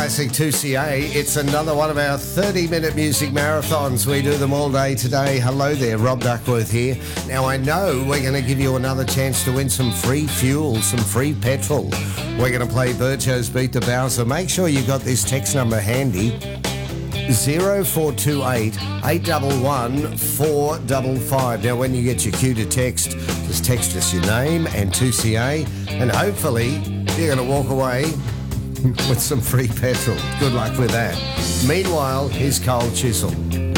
Classic 2CA. It's another one of our 30-minute music marathons. We do them all day today. Hello there, Rob Duckworth here. Now, I know we're going to give you another chance to win some free fuel, some free petrol. We're going to play Bircho's Beat the Bowser. Make sure you got this text number handy. 0428 811 455. Now, when you get your cue to text, just text us your name and 2CA, and hopefully you're going to walk away with some free petrol. Good luck with that. Meanwhile, here's Cole Chisel.